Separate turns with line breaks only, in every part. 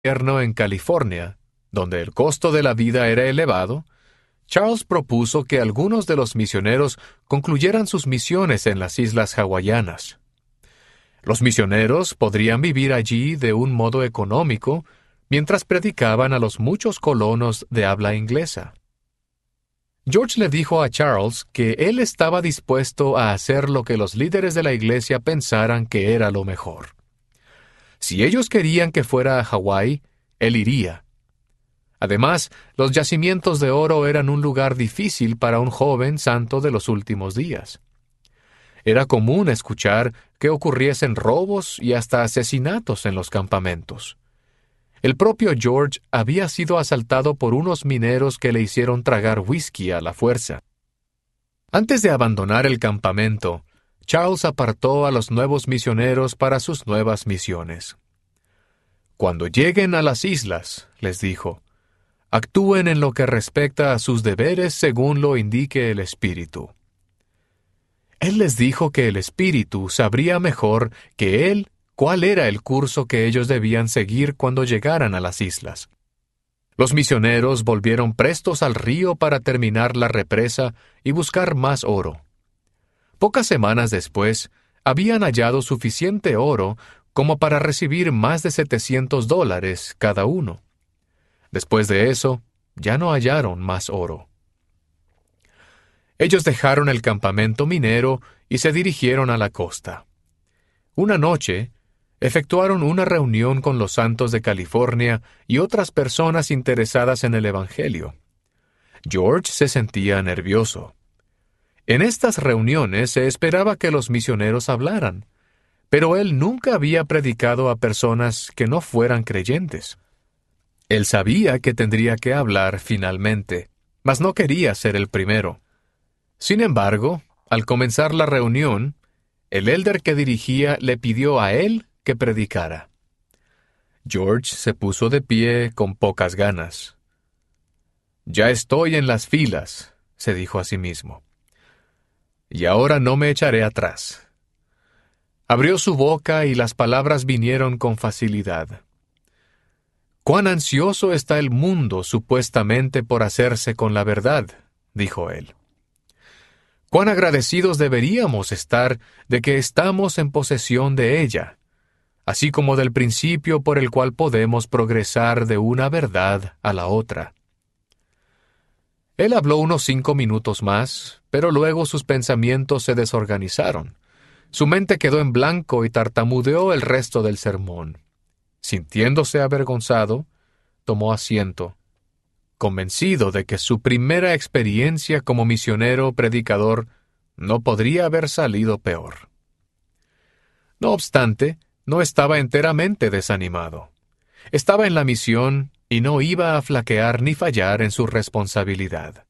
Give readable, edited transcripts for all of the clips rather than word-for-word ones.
invierno en California, donde el costo de la vida era elevado, Charles propuso que algunos de los misioneros concluyeran sus misiones en las islas hawaianas. Los misioneros podrían vivir allí de un modo económico mientras predicaban a los muchos colonos de habla inglesa. George le dijo a Charles que él estaba dispuesto a hacer lo que los líderes de la iglesia pensaran que era lo mejor. Si ellos querían que fuera a Hawái, él iría. Además, los yacimientos de oro eran un lugar difícil para un joven santo de los últimos días. Era común escuchar que ocurriesen robos y hasta asesinatos en los campamentos. El propio George había sido asaltado por unos mineros que le hicieron tragar whisky a la fuerza. Antes de abandonar el campamento, Charles apartó a los nuevos misioneros para sus nuevas misiones. Cuando lleguen a las islas, les dijo, actúen en lo que respecta a sus deberes según lo indique el Espíritu. Él les dijo que el Espíritu sabría mejor que él cuál era el curso que ellos debían seguir cuando llegaran a las islas. Los misioneros volvieron prestos al río para terminar la represa y buscar más oro. Pocas semanas después, habían hallado suficiente oro como para recibir más de $700 cada uno. Después de eso, ya no hallaron más oro. Ellos dejaron el campamento minero y se dirigieron a la costa. Una noche, efectuaron una reunión con los santos de California y otras personas interesadas en el Evangelio. George se sentía nervioso. En estas reuniones se esperaba que los misioneros hablaran, pero él nunca había predicado a personas que no fueran creyentes. Él sabía que tendría que hablar finalmente, mas no quería ser el primero. Sin embargo, al comenzar la reunión, el elder que dirigía le pidió a él que predicara. George se puso de pie con pocas ganas. «Ya estoy en las filas», se dijo a sí mismo. «Y ahora no me echaré atrás». Abrió su boca y las palabras vinieron con facilidad. «Cuán ansioso está el mundo supuestamente por hacerse con la verdad», dijo él. «Cuán agradecidos deberíamos estar de que estamos en posesión de ella, así como del principio por el cual podemos progresar de una verdad a la otra». Él habló unos 5 minutos más, pero luego sus pensamientos se desorganizaron. Su mente quedó en blanco y tartamudeó el resto del sermón. Sintiéndose avergonzado, tomó asiento, convencido de que su primera experiencia como misionero predicador no podría haber salido peor. No obstante, no estaba enteramente desanimado. Estaba en la misión y no iba a flaquear ni fallar en su responsabilidad.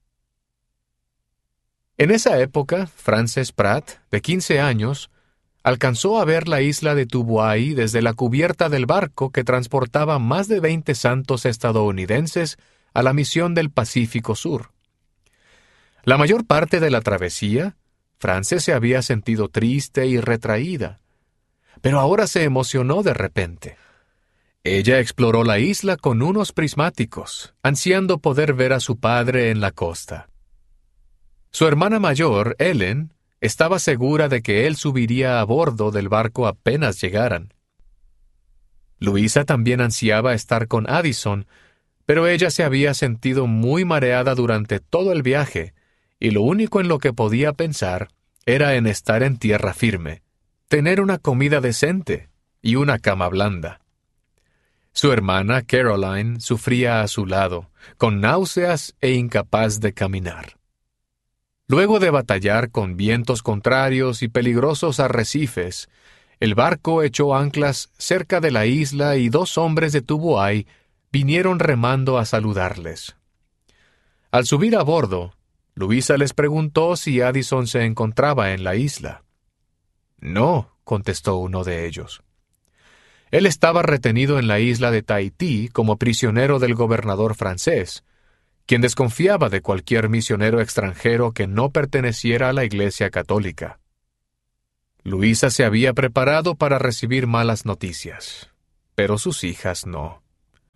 En esa época, Frances Pratt, de 15 años, alcanzó a ver la isla de Tubuai desde la cubierta del barco que transportaba más de 20 santos estadounidenses a la misión del Pacífico Sur. La mayor parte de la travesía, Frances se había sentido triste y retraída, pero ahora se emocionó de repente. Ella exploró la isla con unos prismáticos, ansiando poder ver a su padre en la costa. Su hermana mayor, Ellen, estaba segura de que él subiría a bordo del barco apenas llegaran. Luisa también ansiaba estar con Addison, pero ella se había sentido muy mareada durante todo el viaje, y lo único en lo que podía pensar era en estar en tierra firme, tener una comida decente y una cama blanda. Su hermana, Caroline, sufría a su lado, con náuseas e incapaz de caminar. Luego de batallar con vientos contrarios y peligrosos arrecifes, el barco echó anclas cerca de la isla y 2 hombres de Tubuai vinieron remando a saludarles. Al subir a bordo, Luisa les preguntó si Addison se encontraba en la isla. «No», contestó uno de ellos. Él estaba retenido en la isla de Tahití como prisionero del gobernador francés, quien desconfiaba de cualquier misionero extranjero que no perteneciera a la Iglesia Católica. Luisa se había preparado para recibir malas noticias, pero sus hijas no.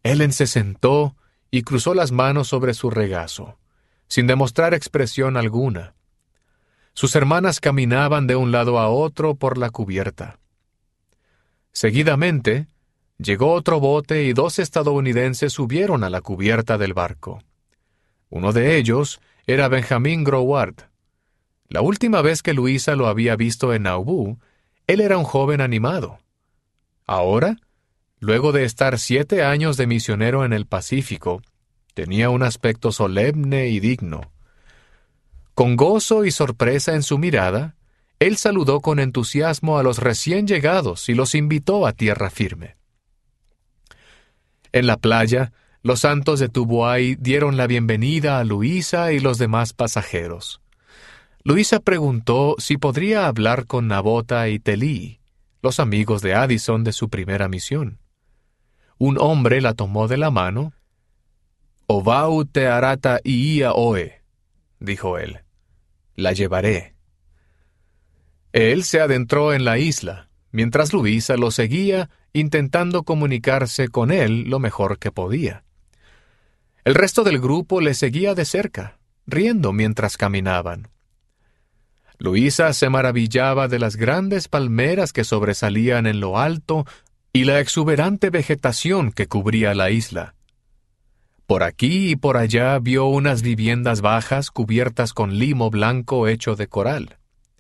Ellen se sentó y cruzó las manos sobre su regazo, sin demostrar expresión alguna. Sus hermanas caminaban de un lado a otro por la cubierta. Seguidamente, llegó otro bote y 2 estadounidenses subieron a la cubierta del barco. Uno de ellos era Benjamin Groward. La última vez que Luisa lo había visto en Nauvoo, él era un joven animado. Ahora, luego de estar 7 años de misionero en el Pacífico, tenía un aspecto solemne y digno. Con gozo y sorpresa en su mirada, él saludó con entusiasmo a los recién llegados y los invitó a tierra firme. En la playa, los santos de Tubuai dieron la bienvenida a Luisa y los demás pasajeros. Luisa preguntó si podría hablar con Nabota y Telí, los amigos de Addison de su primera misión. Un hombre la tomó de la mano. «Ovau te arata iia oe», dijo él. «La llevaré». Él se adentró en la isla, mientras Luisa lo seguía, intentando comunicarse con él lo mejor que podía. El resto del grupo le seguía de cerca, riendo mientras caminaban. Luisa se maravillaba de las grandes palmeras que sobresalían en lo alto y la exuberante vegetación que cubría la isla. Por aquí y por allá vio unas viviendas bajas cubiertas con limo blanco hecho de coral.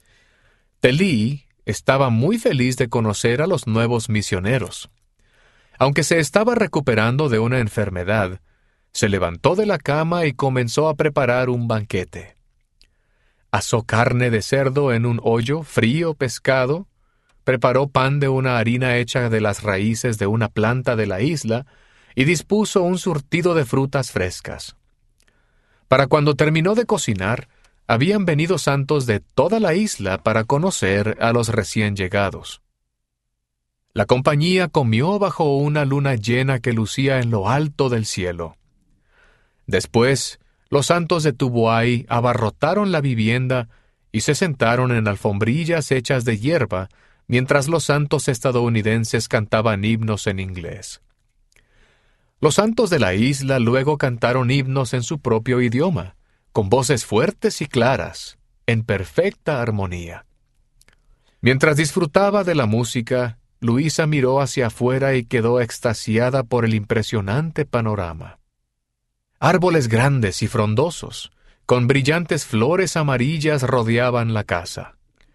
Telí estaba muy feliz de conocer a los nuevos misioneros. Aunque se estaba recuperando de una enfermedad, se levantó de la cama y comenzó a preparar un banquete. Asó carne de cerdo en un hoyo, frío pescado, preparó pan de una harina hecha de las raíces de una planta de la isla y dispuso un surtido de frutas frescas. Para cuando terminó de cocinar, habían venido santos de toda la isla para conocer a los recién llegados. La compañía comió bajo una luna llena que lucía en lo alto del cielo. Después, los santos de Tubuai abarrotaron la vivienda y se sentaron en alfombrillas hechas de hierba, mientras los santos estadounidenses cantaban himnos en inglés. Los santos de la isla luego cantaron himnos en su propio idioma, con voces fuertes y claras, en perfecta armonía. Mientras disfrutaba de la música, Luisa miró hacia afuera y quedó extasiada por el impresionante panorama. Árboles grandes y frondosos, con brillantes flores amarillas rodeaban la casa.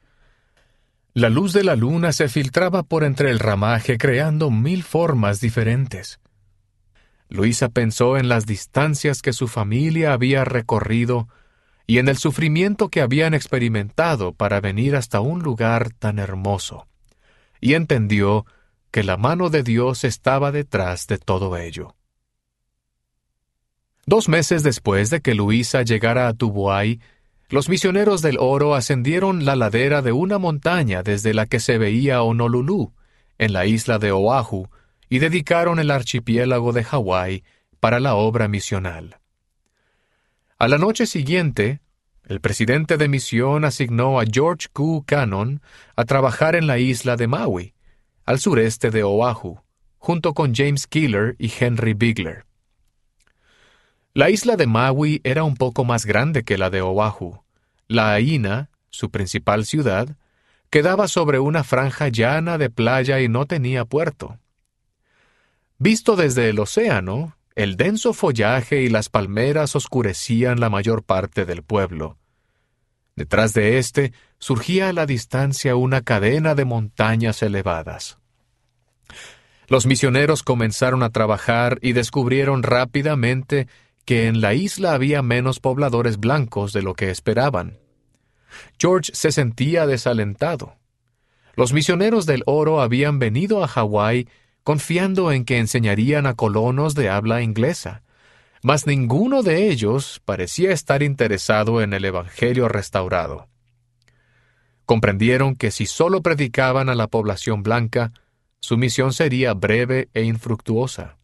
La luz de la luna se filtraba por entre el ramaje creando 1000 formas diferentes. Luisa pensó en las distancias que su familia había recorrido y en el sufrimiento que habían experimentado para venir hasta un lugar tan hermoso, y entendió que la mano de Dios estaba detrás de todo ello. 2 meses después de que Luisa llegara a Tubuai, los misioneros del oro ascendieron la ladera de una montaña desde la que se veía Honolulu, en la isla de Oahu, y dedicaron el archipiélago de Hawái para la obra misional. A la noche siguiente, el presidente de misión asignó a George Q. Cannon a trabajar en la isla de Maui, al sureste de Oahu, junto con James Keeler y Henry Bigler. La isla de Maui era un poco más grande que la de Oahu. La Aina, su principal ciudad, quedaba sobre una franja llana de playa y no tenía puerto. Visto desde el océano, el denso follaje y las palmeras oscurecían la mayor parte del pueblo. Detrás de éste surgía a la distancia una cadena de montañas elevadas. Los misioneros comenzaron a trabajar y descubrieron rápidamente que en la isla había menos pobladores blancos de lo que esperaban. George se sentía desalentado. Los misioneros del oro habían venido a Hawái confiando en que enseñarían a colonos de habla inglesa, mas ninguno de ellos parecía estar interesado en el evangelio restaurado. Comprendieron que si solo predicaban a la población blanca, su misión sería breve e infructuosa.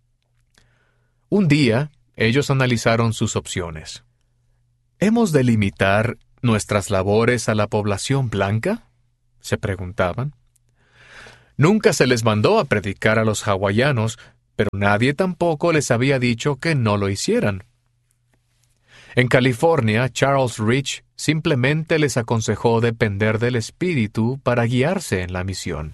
Un día, ellos analizaron sus opciones. ¿Hemos de limitar nuestras labores a la población blanca?, se preguntaban. Nunca se les mandó a predicar a los hawaianos, pero nadie tampoco les había dicho que no lo hicieran. En California, Charles Rich simplemente les aconsejó depender del Espíritu para guiarse en la misión.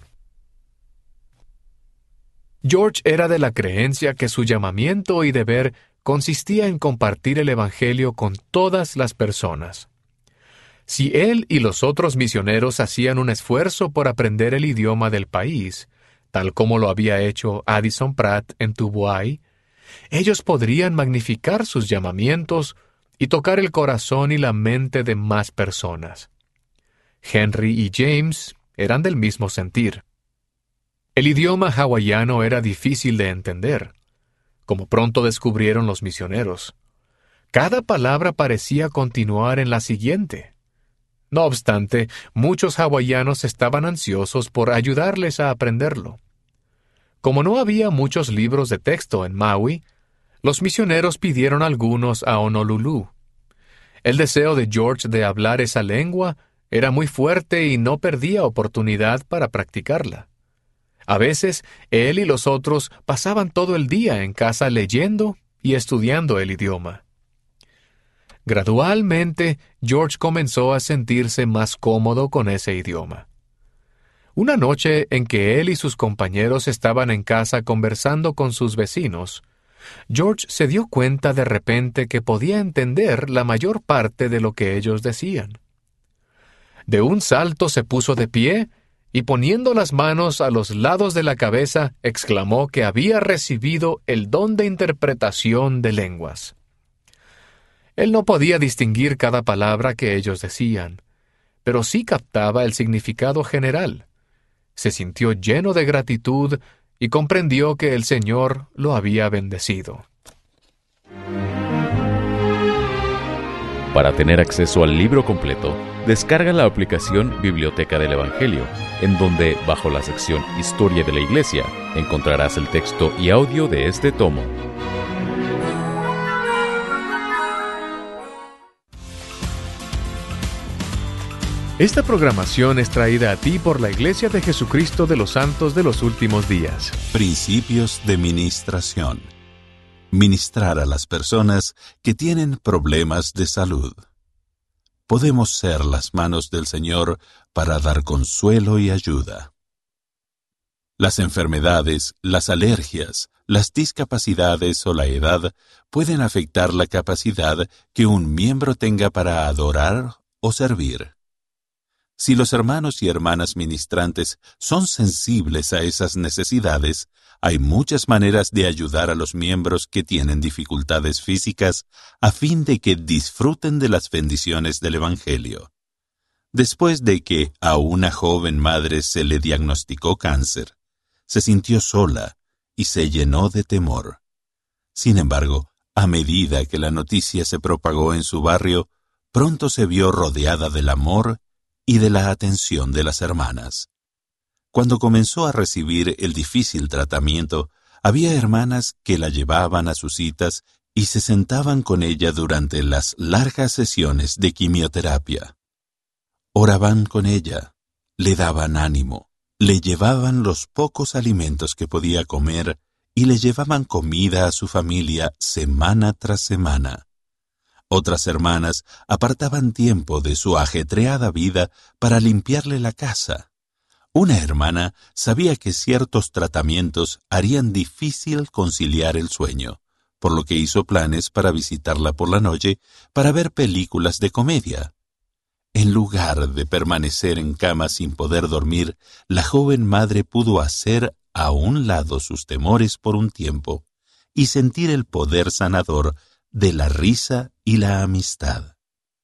George era de la creencia que su llamamiento y deber consistía en compartir el Evangelio con todas las personas. Si él y los otros misioneros hacían un esfuerzo por aprender el idioma del país, tal como lo había hecho Addison Pratt en Tubuai, ellos podrían magnificar sus llamamientos y tocar el corazón y la mente de más personas. Henry y James eran del mismo sentir. El idioma hawaiano era difícil de entender, como pronto descubrieron los misioneros. Cada palabra parecía continuar en la siguiente. No obstante, muchos hawaianos estaban ansiosos por ayudarles a aprenderlo. Como no había muchos libros de texto en Maui, los misioneros pidieron algunos a Honolulu. El deseo de George de hablar esa lengua era muy fuerte y no perdía oportunidad para practicarla. A veces, él y los otros pasaban todo el día en casa leyendo y estudiando el idioma. Gradualmente, George comenzó a sentirse más cómodo con ese idioma. Una noche en que él y sus compañeros estaban en casa conversando con sus vecinos, George se dio cuenta de repente que podía entender la mayor parte de lo que ellos decían. De un salto se puso de pie y poniendo las manos a los lados de la cabeza, exclamó que había recibido el don de interpretación de lenguas. Él no podía distinguir cada palabra que ellos decían, pero sí captaba el significado general. Se sintió lleno de gratitud y comprendió que el Señor lo había bendecido.
Para tener acceso al libro completo, descarga la aplicación Biblioteca del Evangelio, en donde, bajo la sección Historia de la Iglesia, encontrarás el texto y audio de este tomo.
Esta programación es traída a ti por la Iglesia de Jesucristo de los Santos de los Últimos Días.
Principios de ministración. Ministrar a las personas que tienen problemas de salud. Podemos ser las manos del Señor para dar consuelo y ayuda. Las enfermedades, las alergias, las discapacidades o la edad pueden afectar la capacidad que un miembro tenga para adorar o servir. Si los hermanos y hermanas ministrantes son sensibles a esas necesidades, hay muchas maneras de ayudar a los miembros que tienen dificultades físicas a fin de que disfruten de las bendiciones del Evangelio. Después de que a una joven madre se le diagnosticó cáncer, se sintió sola y se llenó de temor. Sin embargo, a medida que la noticia se propagó en su barrio, pronto se vio rodeada del amor y de la atención de las hermanas. Cuando comenzó a recibir el difícil tratamiento, había hermanas que la llevaban a sus citas y se sentaban con ella durante las largas sesiones de quimioterapia. Oraban con ella, le daban ánimo, le llevaban los pocos alimentos que podía comer y le llevaban comida a su familia semana tras semana. Otras hermanas apartaban tiempo de su ajetreada vida para limpiarle la casa. Una hermana sabía que ciertos tratamientos harían difícil conciliar el sueño, por lo que hizo planes para visitarla por la noche para ver películas de comedia. En lugar de permanecer en cama sin poder dormir, la joven madre pudo hacer a un lado sus temores por un tiempo y sentir el poder sanador de la risa y la amistad.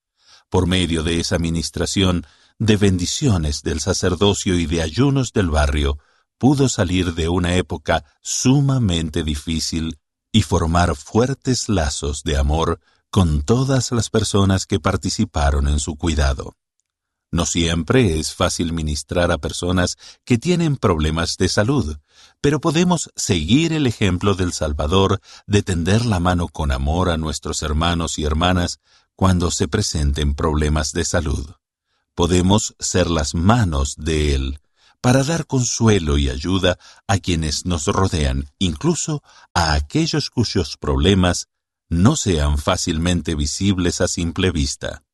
Por medio de esa ministración, de bendiciones del sacerdocio y de ayunos del barrio, pudo salir de una época sumamente difícil y formar fuertes lazos de amor con todas las personas que participaron en su cuidado. No siempre es fácil ministrar a personas que tienen problemas de salud, pero podemos seguir el ejemplo del Salvador de tender la mano con amor a nuestros hermanos y hermanas cuando se presenten problemas de salud. Podemos ser las manos de Él para dar consuelo y ayuda a quienes nos rodean, incluso a aquellos cuyos problemas no sean fácilmente visibles a simple vista.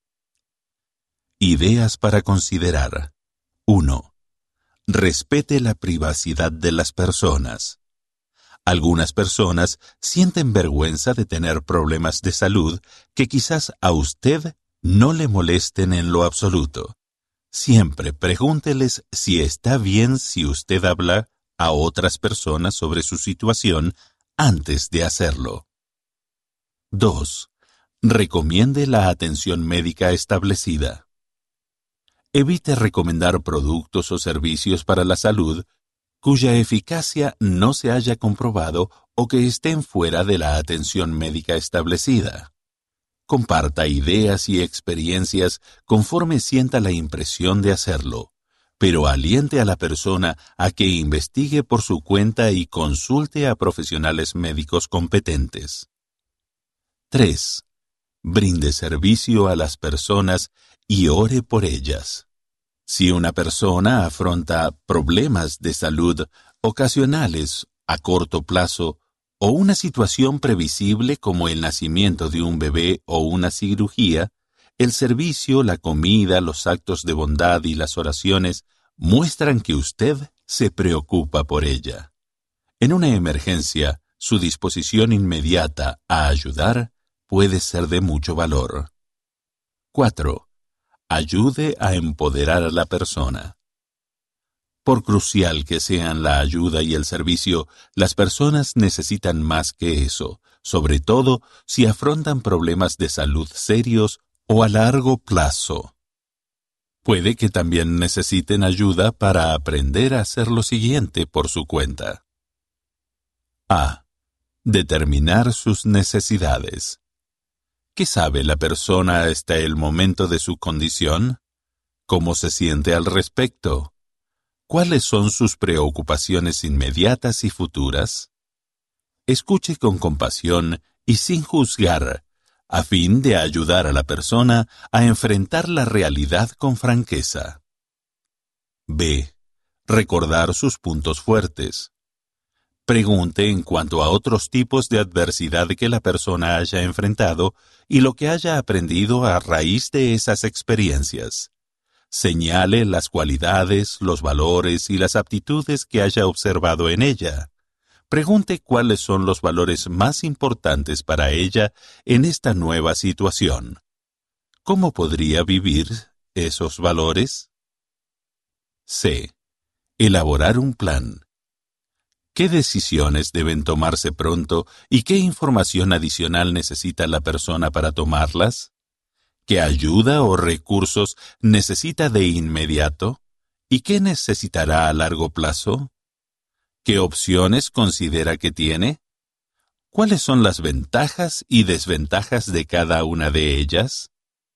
Ideas para considerar. 1. Respete la privacidad de las personas. Algunas personas sienten vergüenza de tener problemas de salud que quizás a usted no le molesten en lo absoluto. Siempre pregúnteles si está bien si usted habla a otras personas sobre su situación antes de hacerlo. 2. Recomiende la atención médica establecida. Evite recomendar productos o servicios para la salud cuya eficacia no se haya comprobado o que estén fuera de la atención médica establecida. Comparta ideas y experiencias conforme sienta la impresión de hacerlo, pero aliente a la persona a que investigue por su cuenta y consulte a profesionales médicos competentes. 3. Brinde servicio a las personas y ore por ellas. Si una persona afronta problemas de salud ocasionales a corto plazo o una situación previsible como el nacimiento de un bebé o una cirugía, el servicio, la comida, los actos de bondad y las oraciones muestran que usted se preocupa por ella. En una emergencia, su disposición inmediata a ayudar puede ser de mucho valor. 4. Ayude a empoderar a la persona. Por crucial que sean la ayuda y el servicio, las personas necesitan más que eso, sobre todo si afrontan problemas de salud serios o a largo plazo. Puede que también necesiten ayuda para aprender a hacer lo siguiente por su cuenta. A. Determinar sus necesidades. ¿Qué sabe la persona hasta el momento de su condición? ¿Cómo se siente al respecto? ¿Cuáles son sus preocupaciones inmediatas y futuras? Escuche con compasión y sin juzgar, a fin de ayudar a la persona a enfrentar la realidad con franqueza. B. Recordar sus puntos fuertes. Pregunte en cuanto a otros tipos de adversidad que la persona haya enfrentado y lo que haya aprendido a raíz de esas experiencias. Señale las cualidades, los valores y las aptitudes que haya observado en ella. Pregunte cuáles son los valores más importantes para ella en esta nueva situación. ¿Cómo podría vivir esos valores? C. Elaborar un plan. ¿Qué decisiones deben tomarse pronto y qué información adicional necesita la persona para tomarlas? ¿Qué ayuda o recursos necesita de inmediato? ¿Y qué necesitará a largo plazo? ¿Qué opciones considera que tiene? ¿Cuáles son las ventajas y desventajas de cada una de ellas?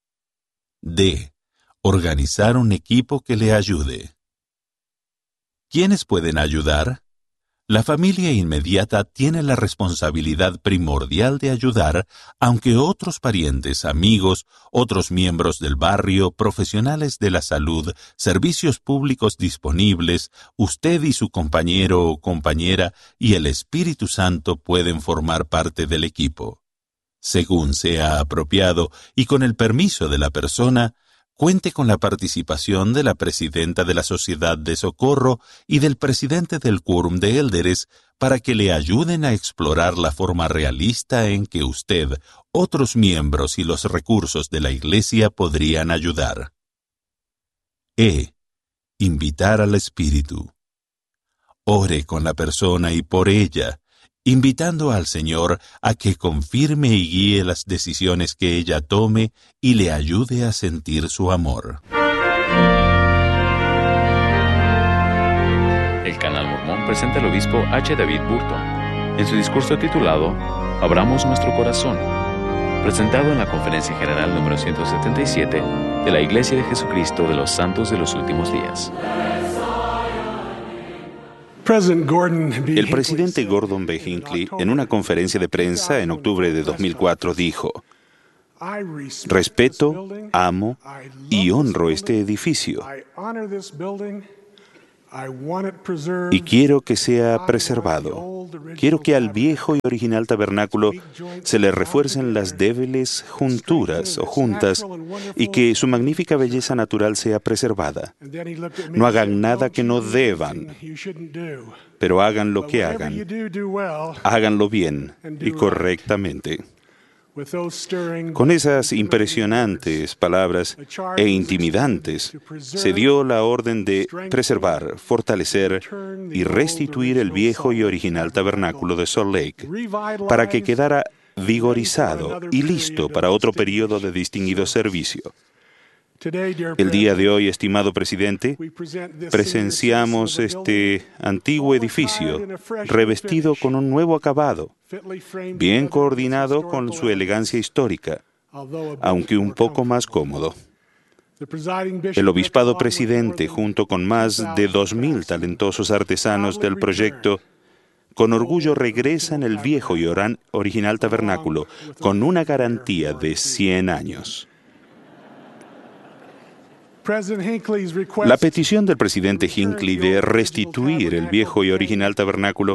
D. Organizar un equipo que le ayude. ¿Quiénes pueden ayudar? La familia inmediata tiene la responsabilidad primordial de ayudar, aunque otros parientes, amigos, otros miembros del barrio, profesionales de la salud, servicios públicos disponibles, usted y su compañero o compañera y el Espíritu Santo pueden formar parte del equipo. Según sea apropiado y con el permiso de la persona, cuente con la participación de la presidenta de la Sociedad de Socorro y del presidente del Quórum de Élderes para que le ayuden a explorar la forma realista en que usted, otros miembros y los recursos de la Iglesia podrían ayudar. E. Invitar al Espíritu. Ore con la persona y por ella, invitando al Señor a que confirme y guíe las decisiones que ella tome y le ayude a sentir su amor.
El Canal Mormón presenta al obispo H. David Burton en su discurso titulado Abramos nuestro corazón, presentado en la Conferencia General número 177 de la Iglesia de Jesucristo de los Santos de los Últimos Días.
El presidente Gordon B. Hinckley, en una conferencia de prensa en octubre de 2004, dijo: respeto, amo y honro este edificio. y quiero que sea preservado. Quiero que al viejo y original tabernáculo se le refuercen las débiles junturas o juntas y que su magnífica belleza natural sea preservada. No hagan nada que no deban, pero hagan lo que hagan. Háganlo bien y correctamente. Con esas impresionantes palabras e intimidantes, se dio la orden de preservar, fortalecer y restituir el viejo y original tabernáculo de Salt Lake para que quedara vigorizado y listo para otro periodo de distinguido servicio. El día de hoy, estimado presidente, presenciamos este antiguo edificio revestido con un nuevo acabado, bien coordinado con su elegancia histórica, aunque un poco más cómodo. El obispado presidente, junto con más de 2,000 talentosos artesanos del proyecto, con orgullo regresan el viejo y original tabernáculo con una garantía de 100 años. La petición del presidente Hinckley de restituir el viejo y original tabernáculo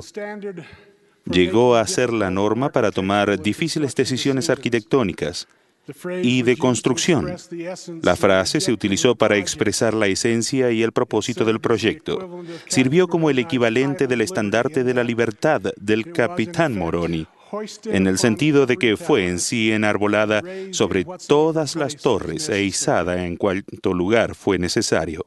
llegó a ser la norma para tomar difíciles decisiones arquitectónicas y de construcción. La frase se utilizó para expresar la esencia y el propósito del proyecto. Sirvió como el equivalente del estandarte de la libertad del capitán Moroni, en el sentido de que fue en sí enarbolada sobre todas las torres e izada en cuanto lugar fue necesario.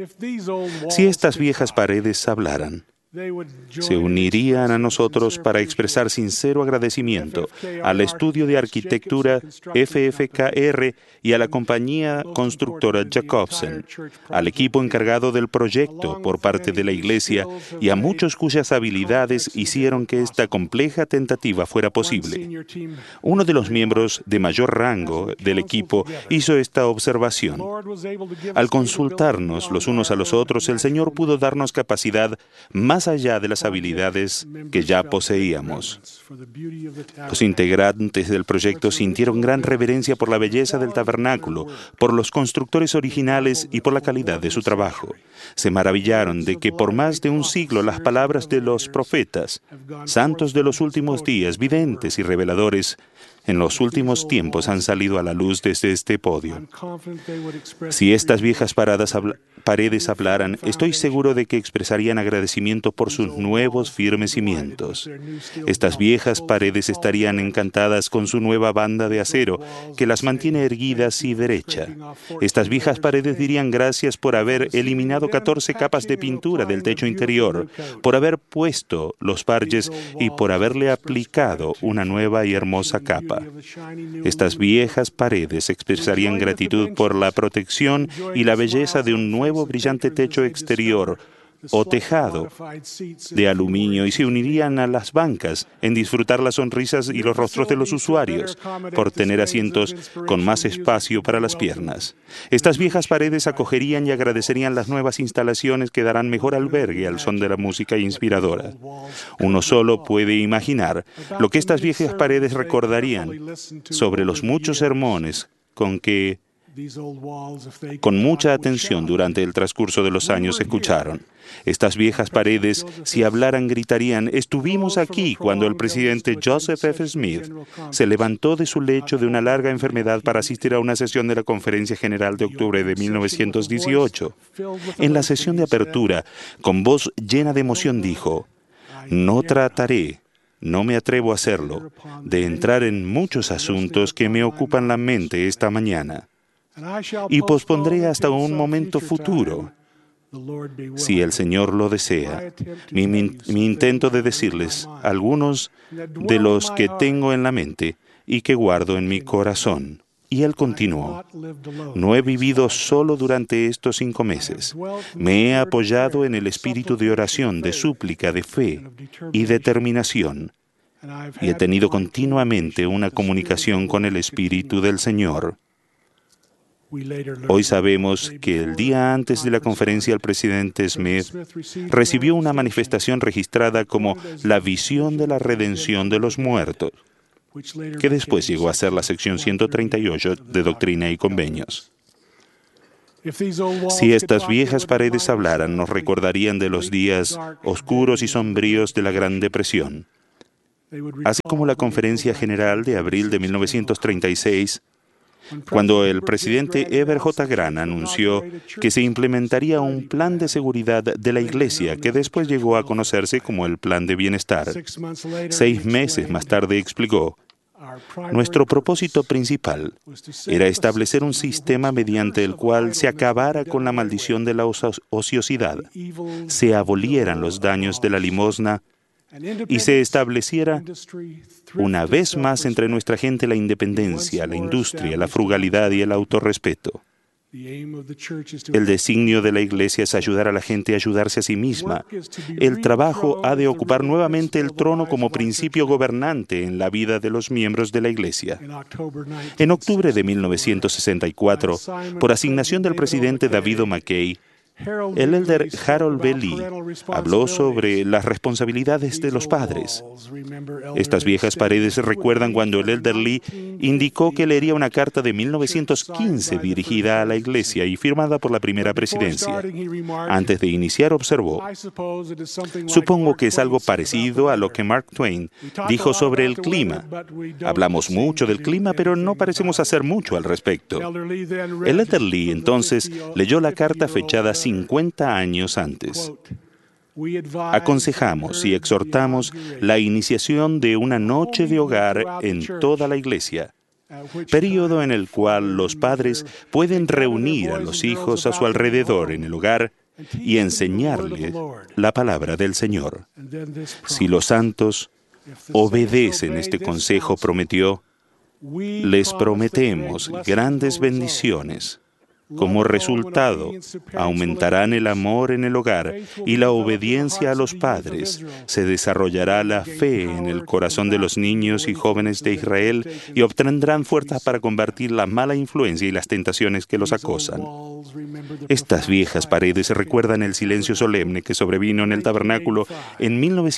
Si estas viejas paredes hablaran, se unirían a nosotros para expresar sincero agradecimiento al estudio de arquitectura FFKR y a la compañía constructora Jacobsen, al equipo encargado del proyecto por parte de la Iglesia y a muchos cuyas habilidades hicieron que esta compleja tentativa fuera posible. Uno de los miembros de mayor rango del equipo hizo esta observación. Al consultarnos los unos a los otros, el Señor pudo darnos capacidad más allá de las habilidades que ya poseíamos. Los integrantes del proyecto sintieron gran reverencia por la belleza del tabernáculo, por los constructores originales y por la calidad de su trabajo. Se maravillaron de que por más de un siglo las palabras de los profetas, santos de los últimos días, videntes y reveladores, en los últimos tiempos han salido a la luz desde este podio. Si estas viejas paredes hablaran, estoy seguro de que expresarían agradecimiento por sus nuevos firmes cimientos. Estas viejas paredes estarían encantadas con su nueva banda de acero que las mantiene erguidas y derecha. Estas viejas paredes dirían gracias por haber eliminado 14 capas de pintura del techo interior, por haber puesto los parches y por haberle aplicado una nueva y hermosa capa. Estas viejas paredes expresarían gratitud por la protección y la belleza de un nuevo brillante techo exterior o tejado de aluminio y se unirían a las bancas en disfrutar las sonrisas y los rostros de los usuarios por tener asientos con más espacio para las piernas. Estas viejas paredes acogerían y agradecerían las nuevas instalaciones que darán mejor albergue al son de la música inspiradora. Uno solo puede imaginar lo que estas viejas paredes recordarían sobre los muchos sermones con mucha atención durante el transcurso de los años escucharon. Estas viejas paredes, si hablaran, gritarían: estuvimos aquí cuando el presidente Joseph F. Smith se levantó de su lecho de una larga enfermedad para asistir a una sesión de la Conferencia General de octubre de 1918. En la sesión de apertura, con voz llena de emoción dijo: no trataré, no me atrevo a hacerlo, de entrar en muchos asuntos que me ocupan la mente esta mañana, y pospondré hasta un momento futuro, si el Señor lo desea, mi intento de decirles algunos de los que tengo en la mente y que guardo en mi corazón. Y él continuó: no he vivido solo durante estos 5 meses. Me he apoyado en el espíritu de oración, de súplica, de fe y determinación. Y he tenido continuamente una comunicación con el Espíritu del Señor. Hoy sabemos que el día antes de la conferencia el presidente Smith recibió una manifestación registrada como la visión de la redención de los muertos, que después llegó a ser la sección 138 de Doctrina y Convenios. Si estas viejas paredes hablaran, nos recordarían de los días oscuros y sombríos de la Gran Depresión. Así como la Conferencia General de abril de 1936, cuando el presidente Heber J. Grant anunció que se implementaría un plan de seguridad de la Iglesia que después llegó a conocerse como el Plan de Bienestar. 6 meses más tarde explicó: nuestro propósito principal era establecer un sistema mediante el cual se acabara con la maldición de la ociosidad, se abolieran los daños de la limosna y se estableciera una vez más entre nuestra gente la independencia, la industria, la frugalidad y el autorrespeto. El designio de la Iglesia es ayudar a la gente a ayudarse a sí misma. El trabajo ha de ocupar nuevamente el trono como principio gobernante en la vida de los miembros de la Iglesia. En octubre de 1964, por asignación del presidente David O. McKay, el elder Harold B. Lee habló sobre las responsabilidades de los padres. Estas viejas paredes recuerdan cuando el elder Lee indicó que leería una carta de 1915 dirigida a la Iglesia y firmada por la primera presidencia. Antes de iniciar observó: supongo que es algo parecido a lo que Mark Twain dijo sobre el clima. Hablamos mucho del clima, pero no parecemos hacer mucho al respecto. El elder Lee entonces leyó la carta fechada 50 años antes. Aconsejamos y exhortamos la iniciación de una noche de hogar en toda la Iglesia, período en el cual los padres pueden reunir a los hijos a su alrededor en el hogar y enseñarles la palabra del Señor. Si los santos obedecen este consejo, prometió, les prometemos grandes bendiciones. Como resultado, aumentarán el amor en el hogar y la obediencia a los padres. Se desarrollará la fe en el corazón de los niños y jóvenes de Israel y obtendrán fuerzas para combatir la mala influencia y las tentaciones que los acosan. Estas viejas paredes recuerdan el silencio solemne que sobrevino en el tabernáculo en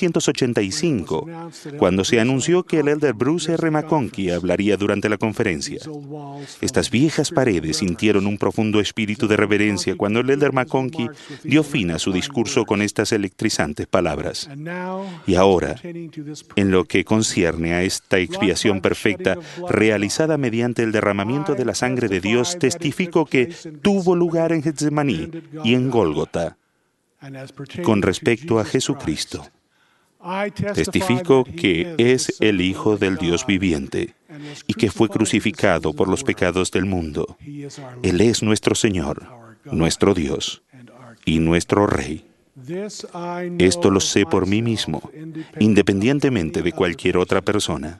1985, cuando se anunció que el elder Bruce R. McConkie hablaría durante la conferencia. Estas viejas paredes sintieron un profundo espíritu de reverencia cuando el elder McConkie dio fin a su discurso con estas electrizantes palabras. Y ahora, en lo que concierne a esta expiación perfecta realizada mediante el derramamiento de la sangre de Dios, testifico que tuvo lugar en Getsemaní y en Gólgota. Con respecto a Jesucristo, testifico que es el Hijo del Dios viviente y que fue crucificado por los pecados del mundo. Él es nuestro Señor, nuestro Dios y nuestro Rey. Esto lo sé por mí mismo, independientemente de cualquier otra persona.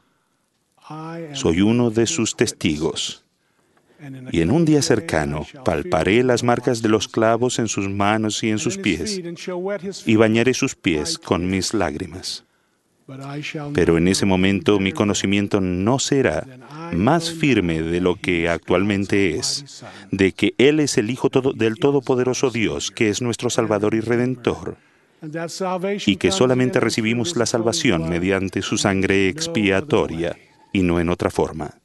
Soy uno de sus testigos. Y en un día cercano palparé las marcas de los clavos en sus manos y en sus pies, y bañaré sus pies con mis lágrimas. Pero en ese momento mi conocimiento no será más firme de lo que actualmente es, de que Él es el Hijo del Todopoderoso Dios, que es nuestro Salvador y Redentor, y que solamente recibimos la salvación mediante su sangre expiatoria y no en otra forma.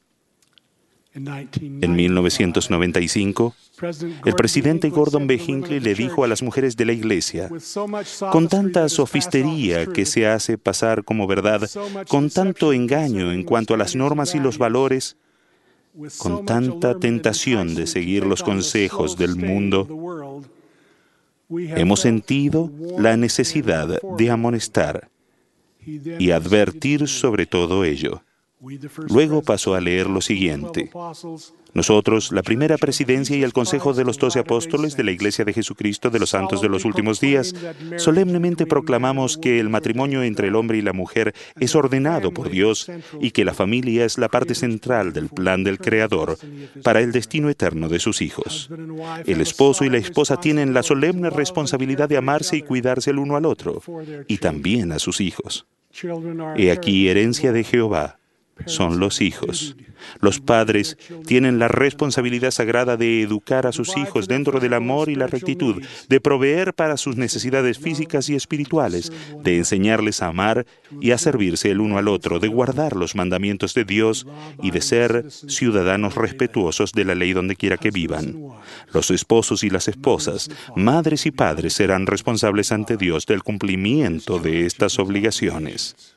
En 1995, el presidente Gordon B. Hinckley le dijo a las mujeres de la Iglesia: con tanta sofistería que se hace pasar como verdad, con tanto engaño en cuanto a las normas y los valores, con tanta tentación de seguir los consejos del mundo, hemos sentido la necesidad de amonestar y advertir sobre todo ello. Luego pasó a leer lo siguiente: nosotros, la primera presidencia y el consejo de los 12 apóstoles de la Iglesia de Jesucristo de los Santos de los Últimos Días, solemnemente proclamamos que el matrimonio entre el hombre y la mujer es ordenado por Dios y que la familia es la parte central del plan del Creador para el destino eterno de sus hijos. El esposo y la esposa tienen la solemne responsabilidad de amarse y cuidarse el uno al otro, y también a sus hijos. He aquí herencia de Jehová, son los hijos. Los padres tienen la responsabilidad sagrada de educar a sus hijos dentro del amor y la rectitud, de proveer para sus necesidades físicas y espirituales, de enseñarles a amar y a servirse el uno al otro, de guardar los mandamientos de Dios y de ser ciudadanos respetuosos de la ley donde quiera que vivan. Los esposos y las esposas, madres y padres serán responsables ante Dios del cumplimiento de estas obligaciones.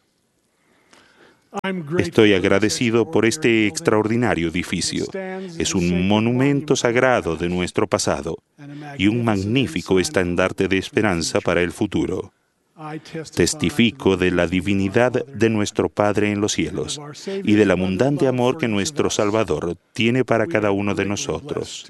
Estoy agradecido por este extraordinario edificio. Es un monumento sagrado de nuestro pasado y un magnífico estandarte de esperanza para el futuro. Testifico de la divinidad de nuestro Padre en los cielos y del abundante amor que nuestro Salvador tiene para cada uno de nosotros,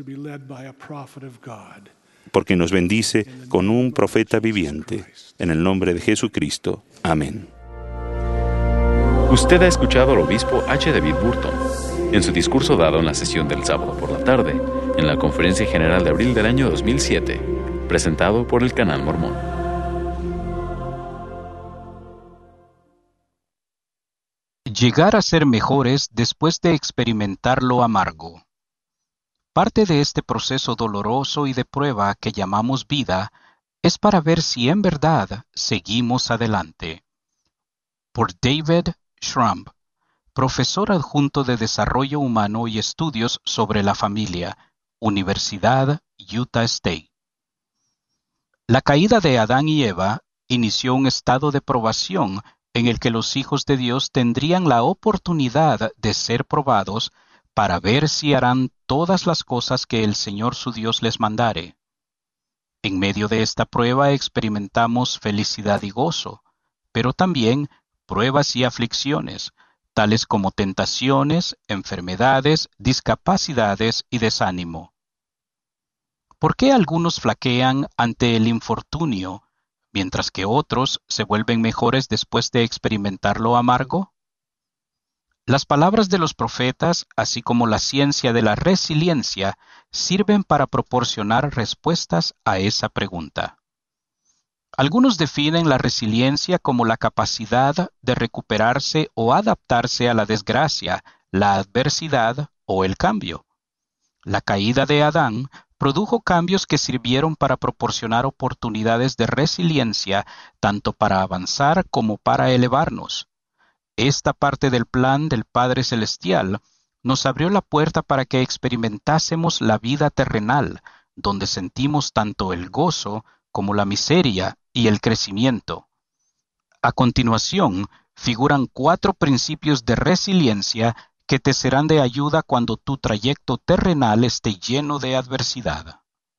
porque nos bendice con un profeta viviente. En el nombre de Jesucristo. Amén.
Usted ha escuchado al obispo H. David Burton en su discurso dado en la sesión del sábado por la tarde, en la Conferencia General de abril del año 2007, presentado por el Canal Mormón.
Llegar a ser mejores después de experimentar lo amargo. Parte de este proceso doloroso y de prueba que llamamos vida es para ver si en verdad seguimos adelante. Por David Schramm, profesor adjunto de Desarrollo Humano y Estudios sobre la Familia, Universidad Utah State. La caída de Adán y Eva inició un estado de probación en el que los hijos de Dios tendrían la oportunidad de ser probados para ver si harán todas las cosas que el Señor su Dios les mandare. En medio de esta prueba experimentamos felicidad y gozo, pero también pruebas y aflicciones, tales como tentaciones, enfermedades, discapacidades y desánimo. ¿Por qué algunos flaquean ante el infortunio, mientras que otros se vuelven mejores después de experimentar lo amargo? Las palabras de los profetas, así como la ciencia de la resiliencia, sirven para proporcionar respuestas a esa pregunta. Algunos definen la resiliencia como la capacidad de recuperarse o adaptarse a la desgracia, la adversidad o el cambio. La caída de Adán produjo cambios que sirvieron para proporcionar oportunidades de resiliencia, tanto para avanzar como para elevarnos. Esta parte del plan del Padre Celestial nos abrió la puerta para que experimentásemos la vida terrenal, donde sentimos tanto el gozo como la miseria y el crecimiento. A continuación, figuran 4 principios de resiliencia que te serán de ayuda cuando tu trayecto terrenal esté lleno de adversidad.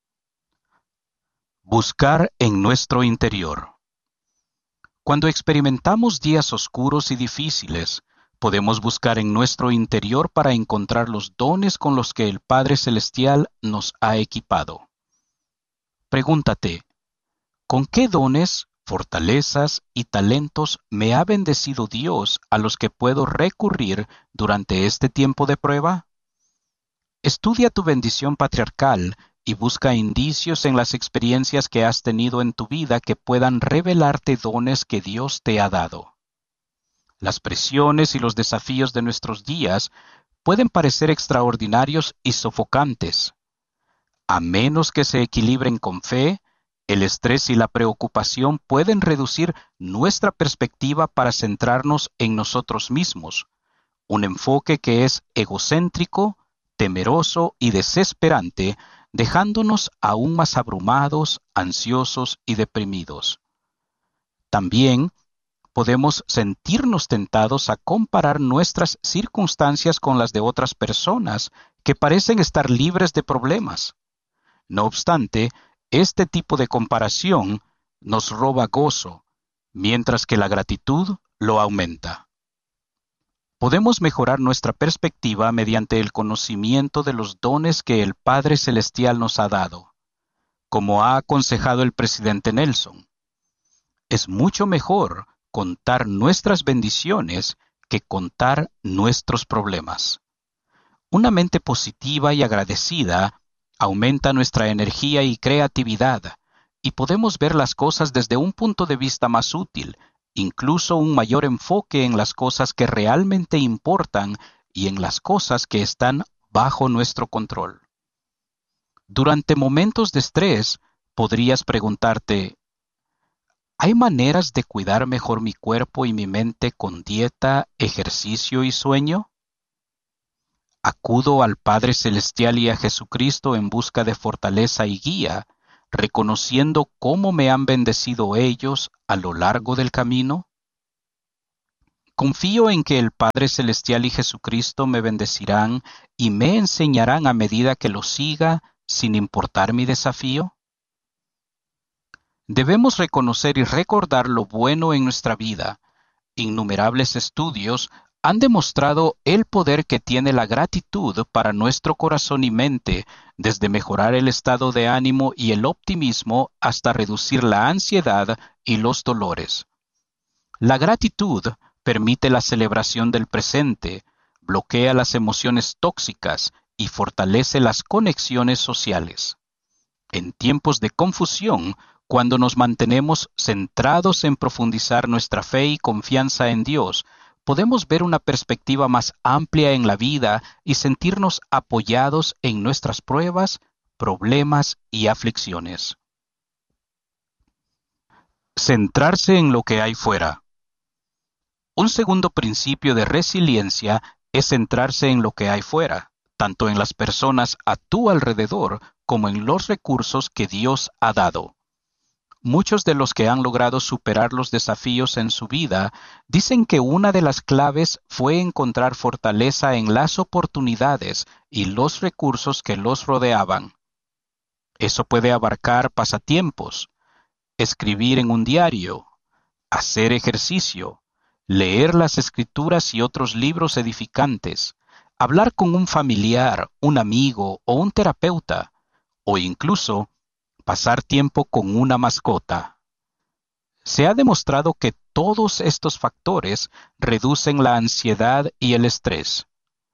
Buscar en nuestro interior. Cuando experimentamos días oscuros y difíciles, podemos buscar en nuestro interior para encontrar los dones con los que el Padre Celestial nos ha equipado. Pregúntate, ¿con qué dones, fortalezas y talentos me ha bendecido Dios a los que puedo recurrir durante este tiempo de prueba? Estudia tu bendición patriarcal y busca indicios en las experiencias que has tenido en tu vida que puedan revelarte dones que Dios te ha dado. Las presiones y los desafíos de nuestros días pueden parecer extraordinarios y sofocantes. A menos que se equilibren con fe, el estrés y la preocupación pueden reducir nuestra perspectiva para centrarnos en nosotros mismos, un enfoque que es egocéntrico, temeroso y desesperante, dejándonos aún más abrumados, ansiosos y deprimidos. También podemos sentirnos tentados a comparar nuestras circunstancias con las de otras personas que parecen estar libres de problemas. No obstante, este tipo de comparación nos roba gozo, mientras que la gratitud lo aumenta. Podemos mejorar nuestra perspectiva mediante el conocimiento de los dones que el Padre Celestial nos ha dado. Como ha aconsejado el presidente Nelson, es mucho mejor contar nuestras bendiciones que contar nuestros problemas. Una mente positiva y agradecida aumenta nuestra energía y creatividad, y podemos ver las cosas desde un punto de vista más útil, incluso un mayor enfoque en las cosas que realmente importan y en las cosas que están bajo nuestro control. Durante momentos de estrés, podrías preguntarte, ¿hay maneras de cuidar mejor mi cuerpo y mi mente con dieta, ejercicio y sueño? Acudo al Padre Celestial y a Jesucristo en busca de fortaleza y guía, reconociendo cómo me han bendecido ellos a lo largo del camino. Confío en que el Padre Celestial y Jesucristo me bendecirán y me enseñarán a medida que lo siga, sin importar mi desafío. Debemos reconocer y recordar lo bueno en nuestra vida. Innumerables estudios han demostrado el poder que tiene la gratitud para nuestro corazón y mente, desde mejorar el estado de ánimo y el optimismo hasta reducir la ansiedad y los dolores. La gratitud permite la celebración del presente, bloquea las emociones tóxicas y fortalece las conexiones sociales. En tiempos de confusión, cuando nos mantenemos centrados en profundizar nuestra fe y confianza en Dios, podemos ver una perspectiva más amplia en la vida y sentirnos apoyados en nuestras pruebas, problemas y aflicciones. Centrarse en lo que hay fuera. Un segundo principio de resiliencia es centrarse en lo que hay fuera, tanto en las personas a tu alrededor como en los recursos que Dios ha dado. Muchos de los que han logrado superar los desafíos en su vida dicen que una de las claves fue encontrar fortaleza en las oportunidades y los recursos que los rodeaban. Eso puede abarcar pasatiempos, escribir en un diario, hacer ejercicio, leer las escrituras y otros libros edificantes, hablar con un familiar, un amigo o un terapeuta, o incluso pasar tiempo con una mascota. Se ha demostrado que todos estos factores reducen la ansiedad y el estrés.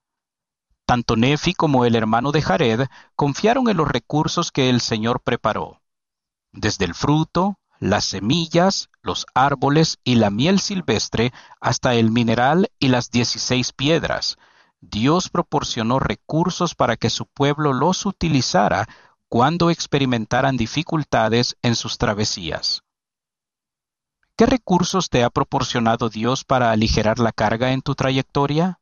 Tanto Nefi como el hermano de Jared confiaron en los recursos que el Señor preparó. Desde el fruto, las semillas, los árboles y la miel silvestre, hasta el mineral y las 16 piedras, Dios proporcionó recursos para que su pueblo los utilizara cuando experimentaran dificultades en sus travesías. ¿Qué recursos te ha proporcionado Dios para aligerar la carga en tu trayectoria?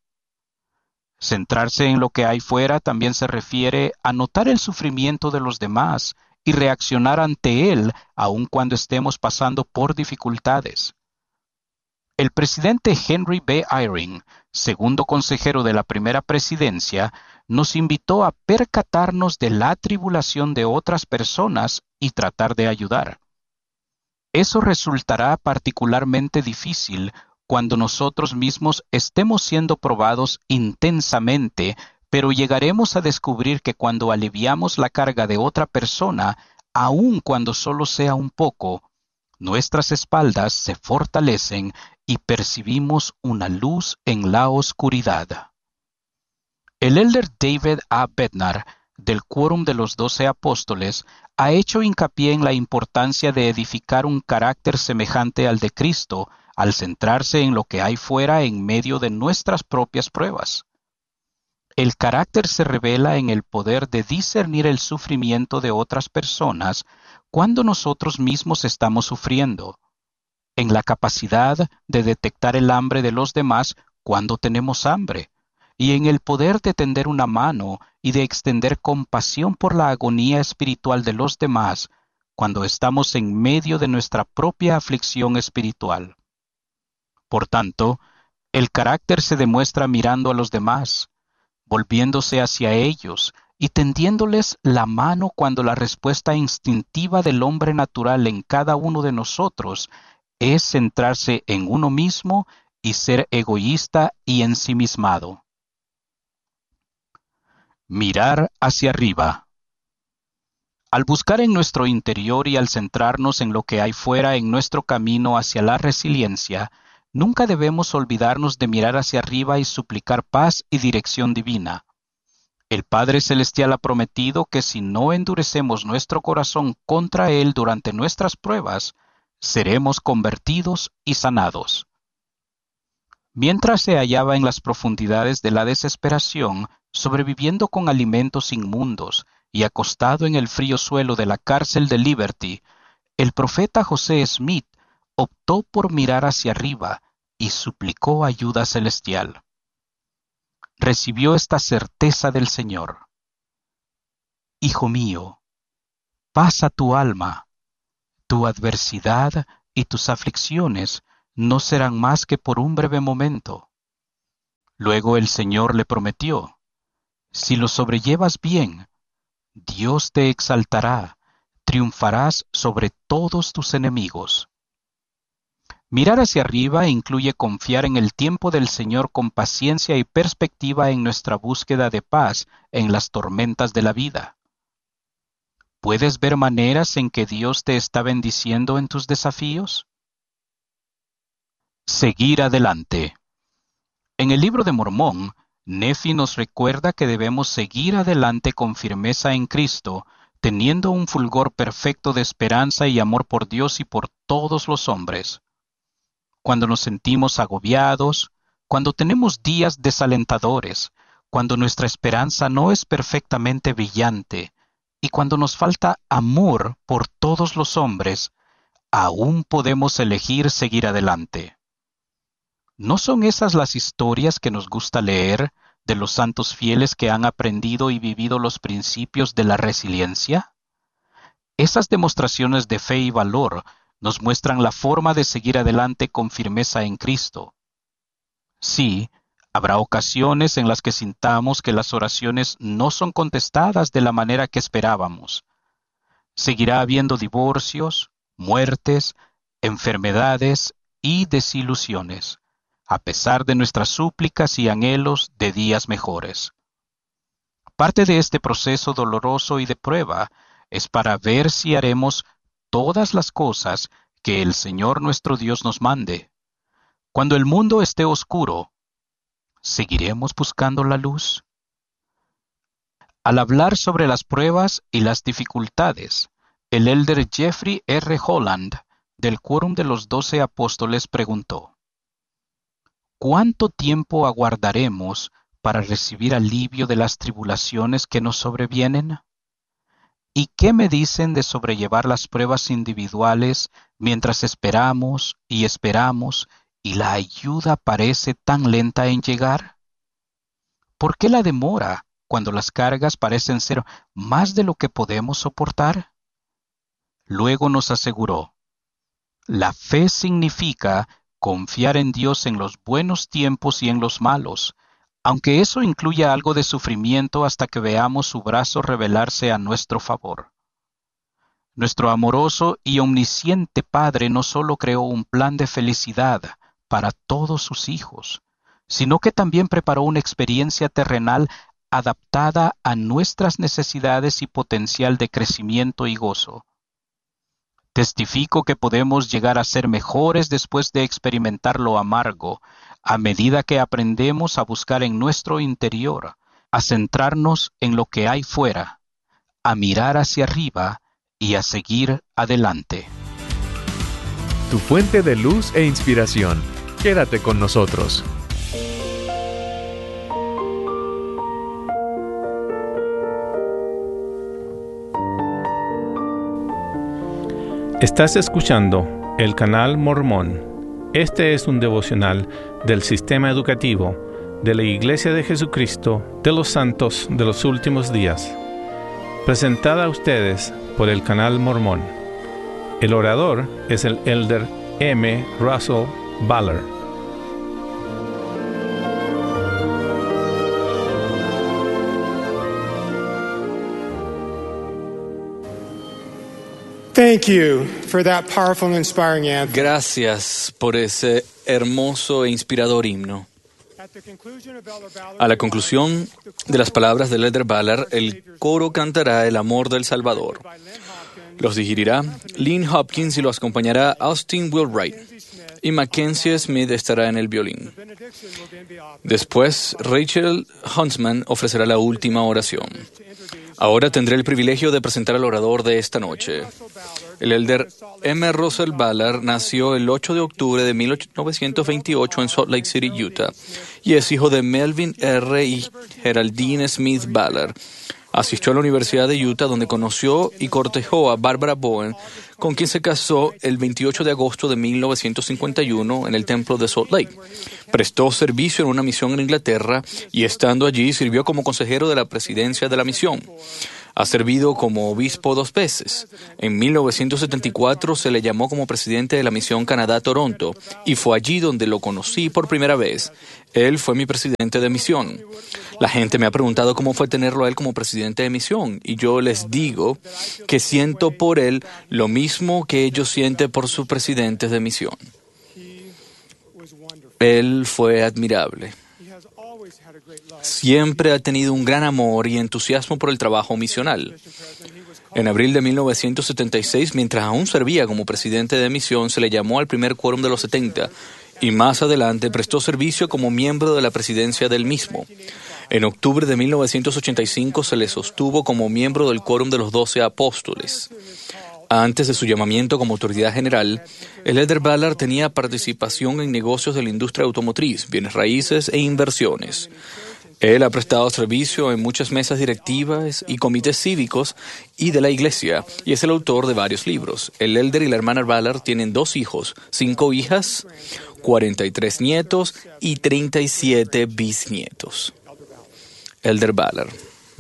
Centrarse en lo que hay fuera también se refiere a notar el sufrimiento de los demás y reaccionar ante él aun cuando estemos pasando por dificultades. El presidente Henry B. Eyring, segundo consejero de la primera presidencia, nos invitó a percatarnos de la tribulación de otras personas y tratar de ayudar. Eso resultará particularmente difícil cuando nosotros mismos estemos siendo probados intensamente, pero llegaremos a descubrir que cuando aliviamos la carga de otra persona, aun cuando solo sea un poco, nuestras espaldas se fortalecen y percibimos una luz en la oscuridad. El elder David A. Bednar, del Quórum de los 12 Apóstoles, ha hecho hincapié en la importancia de edificar un carácter semejante al de Cristo al centrarse en lo que hay fuera en medio de nuestras propias pruebas. El carácter se revela en el poder de discernir el sufrimiento de otras personas cuando nosotros mismos estamos sufriendo, en la capacidad de detectar el hambre de los demás cuando tenemos hambre, y en el poder de tender una mano y de extender compasión por la agonía espiritual de los demás cuando estamos en medio de nuestra propia aflicción espiritual. Por tanto, el carácter se demuestra mirando a los demás, volviéndose hacia ellos y tendiéndoles la mano cuando la respuesta instintiva del hombre natural en cada uno de nosotros es centrarse en uno mismo y ser egoísta y ensimismado. Mirar hacia arriba. Al buscar en nuestro interior y al centrarnos en lo que hay fuera en nuestro camino hacia la resiliencia, nunca debemos olvidarnos de mirar hacia arriba y suplicar paz y dirección divina. El Padre Celestial ha prometido que si no endurecemos nuestro corazón contra Él durante nuestras pruebas, seremos convertidos y sanados. Mientras se hallaba en las profundidades de la desesperación, sobreviviendo con alimentos inmundos y acostado en el frío suelo de la cárcel de Liberty, el profeta José Smith optó por mirar hacia arriba y suplicó ayuda celestial. Recibió esta certeza del Señor: Hijo mío, pasa tu alma, tu adversidad y tus aflicciones no serán más que por un breve momento. Luego el Señor le prometió: si lo sobrellevas bien, Dios te exaltará, triunfarás sobre todos tus enemigos. Mirar hacia arriba incluye confiar en el tiempo del Señor con paciencia y perspectiva en nuestra búsqueda de paz en las tormentas de la vida. ¿Puedes ver maneras en que Dios te está bendiciendo en tus desafíos? Seguir adelante. En el libro de Mormón, Nefi nos recuerda que debemos seguir adelante con firmeza en Cristo, teniendo un fulgor perfecto de esperanza y amor por Dios y por todos los hombres. Cuando nos sentimos agobiados, cuando tenemos días desalentadores, cuando nuestra esperanza no es perfectamente brillante, y cuando nos falta amor por todos los hombres, aún podemos elegir seguir adelante. ¿No son esas las historias que nos gusta leer de los santos fieles que han aprendido y vivido los principios de la resiliencia? Esas demostraciones de fe y valor nos muestran la forma de seguir adelante con firmeza en Cristo. Sí, habrá ocasiones en las que sintamos que las oraciones no son contestadas de la manera que esperábamos. Seguirá habiendo divorcios, muertes, enfermedades y desilusiones, a pesar de nuestras súplicas y anhelos de días mejores. Parte de este proceso doloroso y de prueba es para ver si haremos todas las cosas que el Señor nuestro Dios nos mande. Cuando el mundo esté oscuro, ¿seguiremos buscando la luz? Al hablar sobre las pruebas y las dificultades, el elder Jeffrey R. Holland, del Quórum de los 12 Apóstoles, preguntó: ¿cuánto tiempo aguardaremos para recibir alivio de las tribulaciones que nos sobrevienen? ¿Y qué me dicen de sobrellevar las pruebas individuales mientras esperamos y la ayuda parece tan lenta en llegar? ¿Por qué la demora cuando las cargas parecen ser más de lo que podemos soportar? Luego nos aseguró: la fe significa confiar en Dios en los buenos tiempos y en los malos, aunque eso incluya algo de sufrimiento hasta que veamos su brazo revelarse a nuestro favor. Nuestro amoroso y omnisciente Padre no solo creó un plan de felicidad para todos sus hijos, sino que también preparó una experiencia terrenal adaptada a nuestras necesidades y potencial de crecimiento y gozo. Testifico que podemos llegar a ser mejores después de experimentar lo amargo, a medida que aprendemos a buscar en nuestro interior, a centrarnos en lo que hay fuera, a mirar hacia arriba y a seguir adelante.
Tu fuente de luz e inspiración. Quédate con nosotros.
Estás escuchando el canal Mormón. Este es un devocional del sistema educativo de la Iglesia de Jesucristo de los Santos de los Últimos Días. Presentada a ustedes por el canal Mormón. El orador es el elder M. Russell Ballard.
Thank you for that powerful and inspiring anthem.
Gracias por ese hermoso e inspirador himno. A la conclusión de las palabras del elder Ballard, el coro cantará El amor del Salvador. Los dirigirá Lynn Hopkins y los acompañará Austin Wheelwright. y Mackenzie Smith estará en el violín. Después, Rachel Huntsman ofrecerá la última oración. Ahora tendré el privilegio de presentar al orador de esta noche. El elder M. Russell Ballard nació el 8 de octubre de 1928 en Salt Lake City, Utah, y es hijo de Melvin R. y Geraldine Smith Ballard. Asistió a la Universidad de Utah, donde conoció y cortejó a Barbara Bowen, con quien se casó el 28 de agosto de 1951 en el templo de Salt Lake. Prestó servicio en una misión en Inglaterra y, estando allí, sirvió como consejero de la presidencia de la misión. Ha servido como obispo 2 veces. En 1974 se le llamó como presidente de la misión Canadá-Toronto y fue allí donde lo conocí por primera vez. Él fue mi presidente de misión. La gente me ha preguntado cómo fue tenerlo a él como presidente de misión y yo les digo que siento por él lo mismo que ellos sienten por sus presidentes de misión. Él fue admirable. Siempre ha tenido un gran amor y entusiasmo por el trabajo misional. En abril de 1976, mientras aún servía como presidente de misión, se le llamó al primer quórum de los 70 y más adelante prestó servicio como miembro de la presidencia del mismo. En octubre de 1985 se le sostuvo como miembro del quórum de los 12 apóstoles. Antes de su llamamiento como autoridad general, el elder Ballard tenía participación en negocios de la industria automotriz, bienes raíces e inversiones. Él ha prestado servicio en muchas mesas directivas y comités cívicos y de la iglesia, y es el autor de varios libros. El elder y la hermana Ballard tienen 2 hijos, 5 hijas, 43 nietos y 37 bisnietos. Elder Ballard.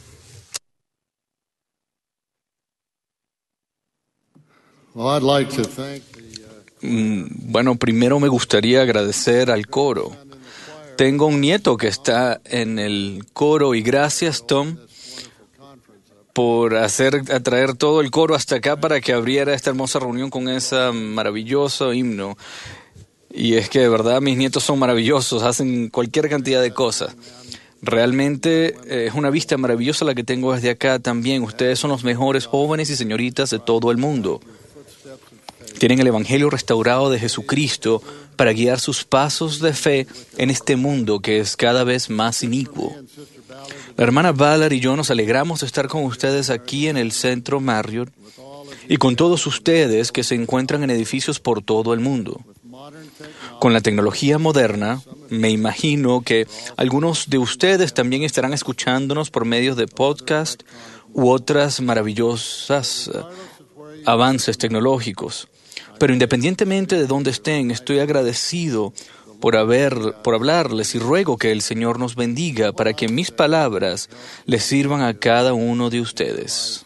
Bueno, primero me gustaría agradecer al coro. Tengo un nieto que está en el coro y gracias, Tom, por atraer todo el coro hasta acá para que abriera esta hermosa reunión con ese maravilloso himno. Y es que de verdad mis nietos son maravillosos, hacen cualquier cantidad de cosas. Realmente es una vista maravillosa la que tengo desde acá también. Ustedes son los mejores jóvenes y señoritas de todo el mundo. Tienen el Evangelio restaurado de Jesucristo para guiar sus pasos de fe en este mundo que es cada vez más inicuo. La hermana Ballard y yo nos alegramos de estar con ustedes aquí en el Centro Marriott y con todos ustedes que se encuentran en edificios por todo el mundo. Con la tecnología moderna, me imagino que algunos de ustedes también estarán escuchándonos por medio de podcast u otras maravillosas avances tecnológicos. Pero independientemente de dónde estén, estoy agradecido por hablarles y ruego que el Señor nos bendiga para que mis palabras les sirvan a cada uno de ustedes.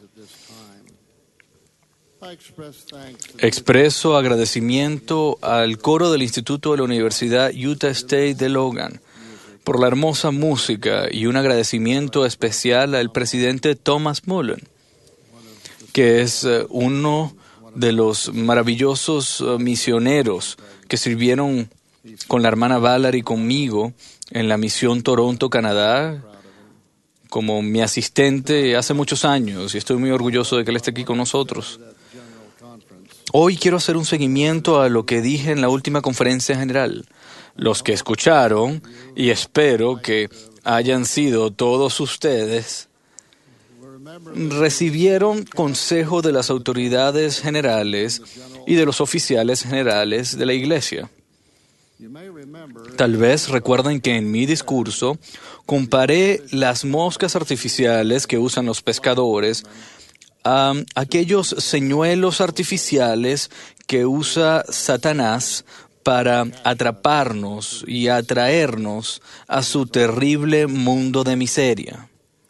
Expreso agradecimiento al coro del Instituto de la Universidad Utah State de Logan por la hermosa música y un agradecimiento especial al presidente Thomas Mullen, que es uno de los maravillosos misioneros que sirvieron con la hermana Ballard y conmigo en la misión Toronto, Canadá, como mi asistente hace muchos años, y estoy muy orgulloso de que él esté aquí con nosotros. Hoy quiero hacer un seguimiento a lo que dije en la última conferencia general. Los que escucharon, y espero que hayan sido todos ustedes, recibieron consejo de las autoridades generales y de los oficiales generales de la iglesia. Tal vez recuerden que en mi discurso comparé las moscas artificiales que usan los pescadores a aquellos señuelos artificiales que usa Satanás para atraparnos y atraernos a su terrible mundo de miseria.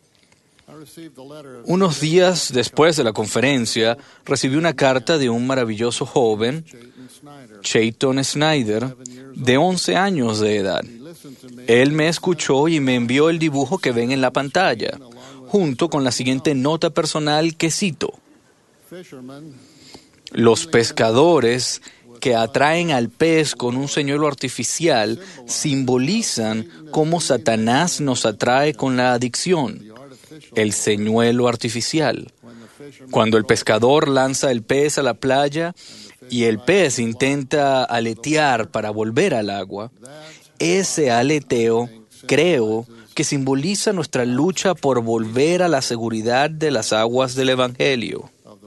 Unos días después de la conferencia, recibí una carta de un maravilloso joven, Chayton Snyder, de 11 años de edad. Él me escuchó y me envió el dibujo que ven en la pantalla, junto con la siguiente nota personal que cito: los pescadores que atraen al pez con un señuelo artificial simbolizan cómo Satanás nos atrae con la adicción, el señuelo artificial. Cuando el pescador lanza el pez a la playa, y el pez intenta aletear para volver al agua, ese aleteo, creo, que simboliza nuestra lucha por volver a la seguridad de las aguas del Evangelio.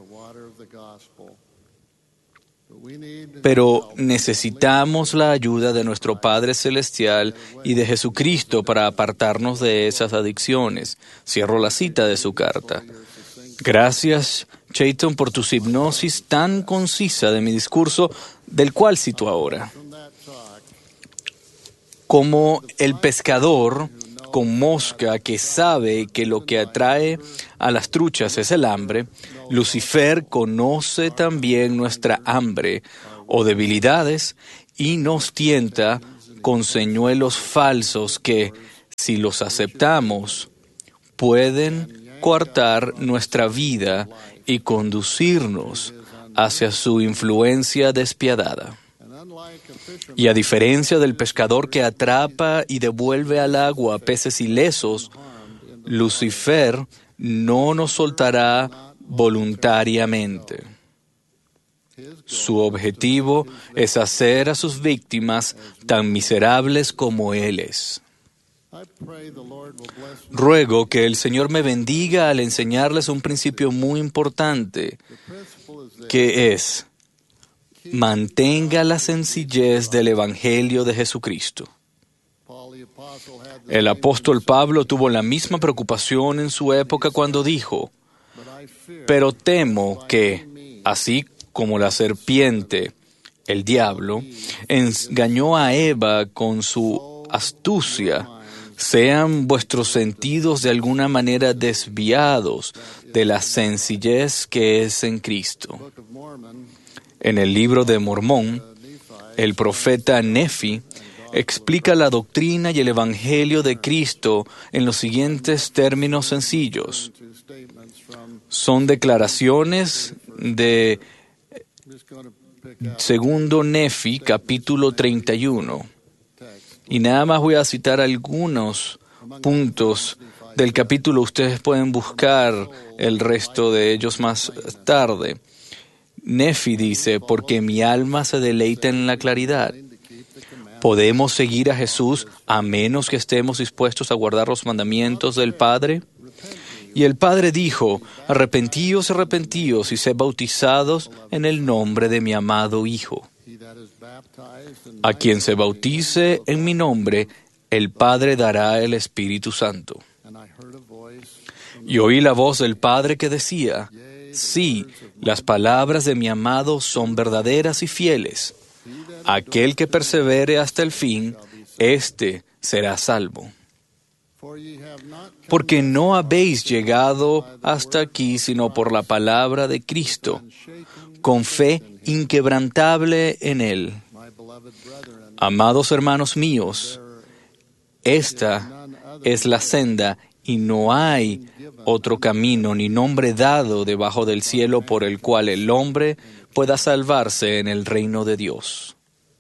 Pero necesitamos la ayuda de nuestro Padre Celestial y de Jesucristo para apartarnos de esas adicciones. Cierro la cita de su carta. Gracias, Chayton, por tu hipnosis tan concisa de mi discurso, del cual cito ahora. Como el pescador con mosca que sabe que lo que atrae a las truchas es el hambre, Lucifer conoce también nuestra hambre o debilidades y nos tienta con señuelos falsos que, si los aceptamos, pueden coartar nuestra vida y conducirnos hacia su influencia despiadada. Y a diferencia del pescador que atrapa y devuelve al agua peces ilesos, Lucifer no nos soltará voluntariamente. Su objetivo es hacer a sus víctimas tan miserables como él es. Ruego que el Señor me bendiga al enseñarles un principio muy importante, que es: mantenga la sencillez del Evangelio de Jesucristo. El apóstol Pablo tuvo la misma preocupación en su época cuando dijo: pero temo que, así como la serpiente, el diablo, engañó a Eva con su astucia, sean vuestros sentidos de alguna manera desviados de la sencillez que es en Cristo. En el libro de Mormón, el profeta Nefi explica la doctrina y el Evangelio de Cristo en los siguientes términos sencillos. Son declaraciones de segundo Nefi, capítulo 31. Y nada más voy a citar algunos puntos del capítulo. Ustedes pueden buscar el resto de ellos más tarde. Nefi dice: porque mi alma se deleita en la claridad. ¿Podemos seguir a Jesús a menos que estemos dispuestos a guardar los mandamientos del Padre? Y el Padre dijo: arrepentíos y sed bautizados en el nombre de mi amado Hijo. A quien se bautice en mi nombre, el Padre dará el Espíritu Santo. Y oí la voz del Padre que decía: sí, las palabras de mi amado son verdaderas y fieles. Aquel que persevere hasta el fin, éste será salvo. Porque no habéis llegado hasta aquí sino por la palabra de Cristo, con fe inquebrantable en Él. Amados hermanos míos, esta es la senda y no hay otro camino ni nombre dado debajo del cielo por el cual el hombre pueda salvarse en el reino de Dios.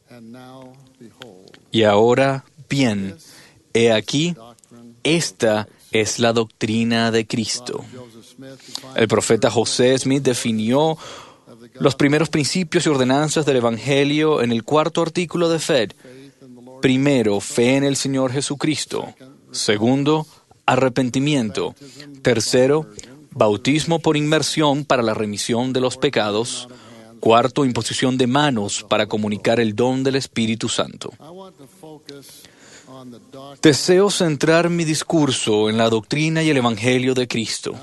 Y ahora, bien, he aquí, esta es la doctrina de Cristo. El profeta José Smith definió los primeros principios y ordenanzas del Evangelio en el 4º artículo de FED. Primero, fe en el Señor Jesucristo. Segundo, arrepentimiento. Tercero, bautismo por inmersión para la remisión de los pecados. Cuarto, imposición de manos para comunicar el don del Espíritu Santo. Deseo centrar mi discurso en la doctrina y el Evangelio de Cristo.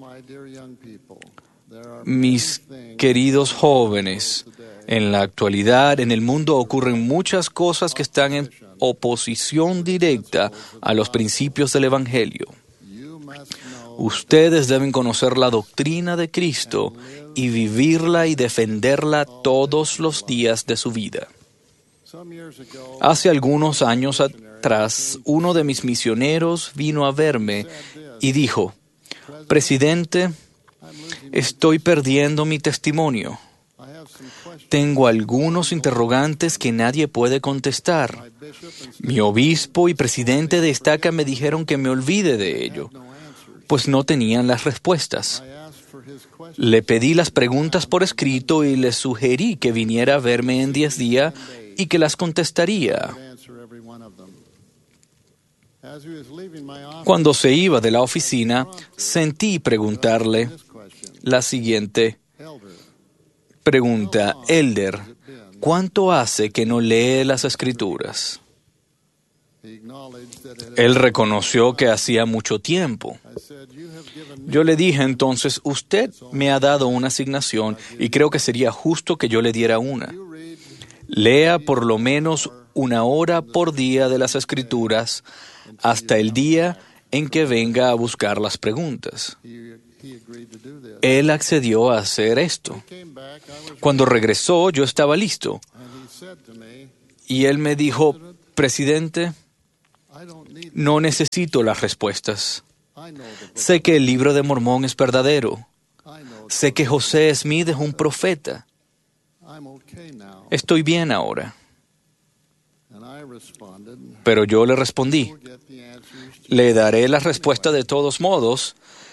Mis queridos jóvenes, en la actualidad en el mundo ocurren muchas cosas que están en oposición directa a los principios del Evangelio. Ustedes deben conocer la doctrina de Cristo y vivirla y defenderla todos los días de su vida. Hace algunos años atrás, uno de mis misioneros vino a verme y dijo: Presidente, estoy perdiendo mi testimonio. Tengo algunos interrogantes que nadie puede contestar. Mi obispo y presidente de estaca me dijeron que me olvide de ello, pues no tenían las respuestas. Le pedí las preguntas por escrito y le sugerí que viniera a verme en 10 días y que las contestaría. Cuando se iba de la oficina, sentí preguntarle la siguiente pregunta: Elder, ¿cuánto hace que no lee las Escrituras? Él reconoció que hacía mucho tiempo. Yo le dije entonces: usted me ha dado una asignación y creo que sería justo que yo le diera una. Lea por lo menos 1 hora por día de las Escrituras hasta el día en que venga a buscar las preguntas. Él accedió a hacer esto. Cuando regresó, yo estaba listo. Y él me dijo: presidente, no necesito las respuestas. Sé que el libro de Mormón es verdadero. Sé que José Smith es un profeta. Estoy bien ahora. Pero yo le respondí: le daré la respuesta de todos modos,